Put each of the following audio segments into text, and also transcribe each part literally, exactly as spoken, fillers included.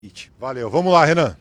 Valeu, vamos lá, Renan.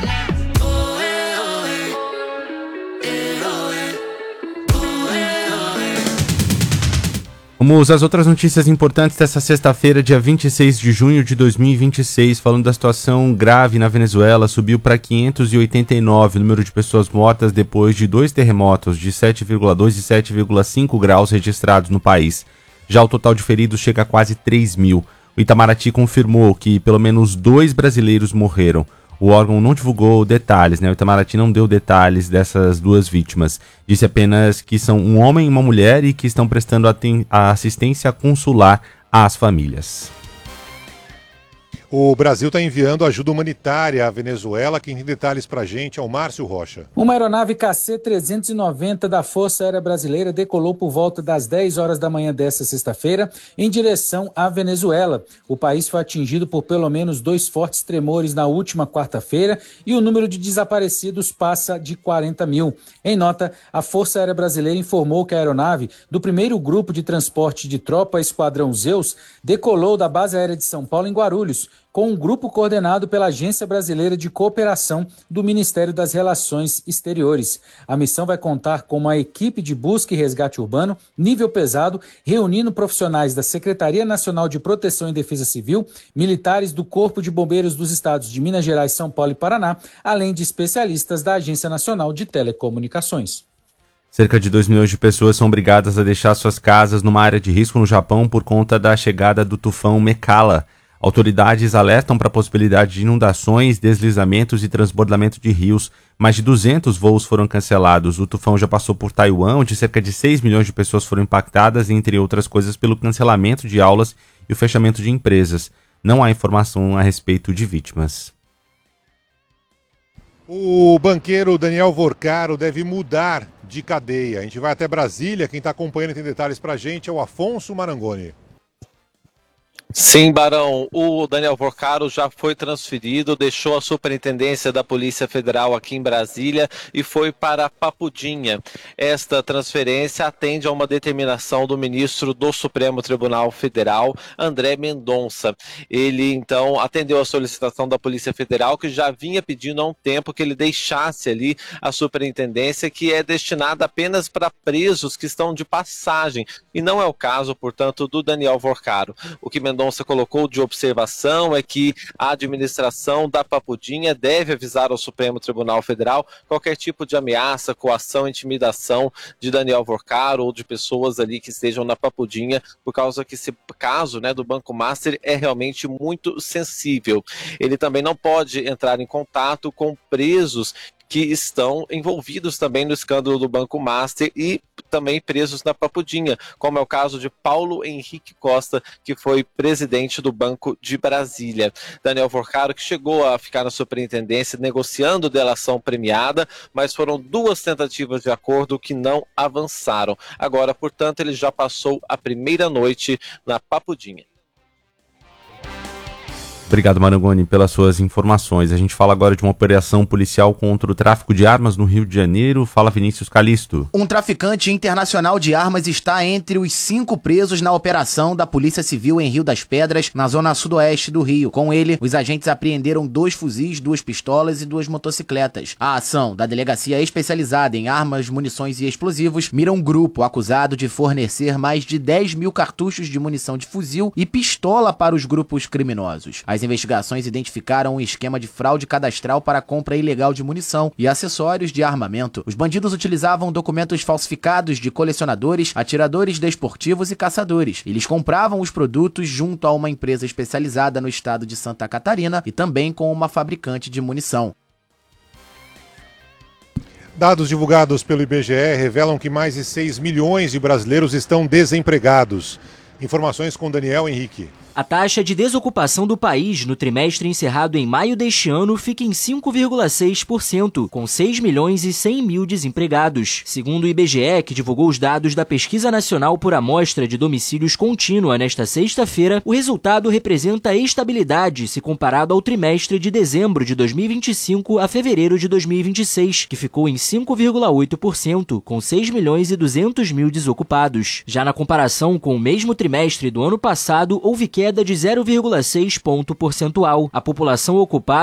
Vamos às outras notícias importantes dessa sexta-feira, dia vinte e seis de junho de dois mil e vinte e seis, falando da situação grave na Venezuela. Subiu para quinhentos e oitenta e nove o número de pessoas mortas depois de dois terremotos de sete vírgula dois e sete vírgula cinco graus registrados no país. Já o total de feridos chega a quase três mil. O Itamaraty confirmou que pelo menos dois brasileiros morreram. O órgão não divulgou detalhes, né? O Itamaraty não deu detalhes dessas duas vítimas. Disse apenas que são um homem e uma mulher e que estão prestando assistência consular às famílias. O Brasil está enviando ajuda humanitária à Venezuela. Quem tem detalhes para a gente é o Márcio Rocha. Uma aeronave K C trezentos e noventa da Força Aérea Brasileira decolou por volta das dez horas da manhã desta sexta-feira em direção à Venezuela. O país foi atingido por pelo menos dois fortes tremores na última quarta-feira e o número de desaparecidos passa de quarenta mil. Em nota, a Força Aérea Brasileira informou que a aeronave do primeiro grupo de transporte de tropa Esquadrão Zeus decolou da Base Aérea de São Paulo em Guarulhos, com um grupo coordenado pela Agência Brasileira de Cooperação do Ministério das Relações Exteriores. A missão vai contar com uma equipe de busca e resgate urbano, nível pesado, reunindo profissionais da Secretaria Nacional de Proteção e Defesa Civil, militares do Corpo de Bombeiros dos estados de Minas Gerais, São Paulo e Paraná, além de especialistas da Agência Nacional de Telecomunicações. Cerca de dois milhões de pessoas são obrigadas a deixar suas casas numa área de risco no Japão por conta da chegada do tufão Mekala. Autoridades alertam para a possibilidade de inundações, deslizamentos e transbordamento de rios. Mais de duzentos voos foram cancelados. O tufão já passou por Taiwan, onde cerca de seis milhões de pessoas foram impactadas, entre outras coisas, pelo cancelamento de aulas e o fechamento de empresas. Não há informação a respeito de vítimas. O banqueiro Daniel Vorcaro deve mudar de cadeia. A gente vai até Brasília. Quem está acompanhando e tem detalhes para a gente é o Afonso Marangoni. Sim, Barão, o Daniel Vorcaro já foi transferido, deixou a superintendência da Polícia Federal aqui em Brasília e foi para Papudinha. Esta transferência atende a uma determinação do ministro do Supremo Tribunal Federal, André Mendonça. Ele, então, atendeu a solicitação da Polícia Federal, que já vinha pedindo há um tempo que ele deixasse ali a superintendência, que é destinada apenas para presos que estão de passagem, e não é o caso, portanto, do Daniel Vorcaro. O que Mendonça colocou de observação é que a administração da Papudinha deve avisar ao Supremo Tribunal Federal qualquer tipo de ameaça, coação, intimidação de Daniel Vorcaro ou de pessoas ali que estejam na Papudinha, por causa que esse caso, né, do Banco Master é realmente muito sensível. Ele também não pode entrar em contato com presos que estão envolvidos também no escândalo do Banco Master e também presos na Papudinha, como é o caso de Paulo Henrique Costa, que foi presidente do Banco de Brasília. Daniel Vorcaro, que chegou a ficar na superintendência negociando delação premiada, mas foram duas tentativas de acordo que não avançaram. Agora, portanto, ele já passou a primeira noite na Papudinha. Obrigado, Marangoni, pelas suas informações. A gente fala agora de uma operação policial contra o tráfico de armas no Rio de Janeiro. Fala, Vinícius Calisto. Um traficante internacional de armas está entre os cinco presos na operação da Polícia Civil em Rio das Pedras, na zona sudoeste do Rio. Com ele, os agentes apreenderam dois fuzis, duas pistolas e duas motocicletas. A ação da Delegacia Especializada em Armas, Munições e Explosivos mira um grupo acusado de fornecer mais de dez mil cartuchos de munição de fuzil e pistola para os grupos criminosos. As investigações identificaram um esquema de fraude cadastral para a compra ilegal de munição e acessórios de armamento. Os bandidos utilizavam documentos falsificados de colecionadores, atiradores desportivos e caçadores. Eles compravam os produtos junto a uma empresa especializada no estado de Santa Catarina e também com uma fabricante de munição. Dados divulgados pelo I B G E revelam que mais de seis milhões de brasileiros estão desempregados. Informações com Daniel Henrique. A taxa de desocupação do país no trimestre encerrado em maio deste ano fica em cinco vírgula seis por cento, com seis milhões e cem mil desempregados. Segundo o I B G E, que divulgou os dados da Pesquisa Nacional por Amostra de Domicílios Contínua nesta sexta-feira, o resultado representa estabilidade se comparado ao trimestre de dezembro de dois mil e vinte e cinco a fevereiro de dois mil e vinte e seis, que ficou em cinco vírgula oito por cento, com seis milhões e duzentos mil desocupados. Já na comparação com o mesmo trimestre do ano passado, houve queda queda de zero vírgula seis ponto percentual. A população ocupada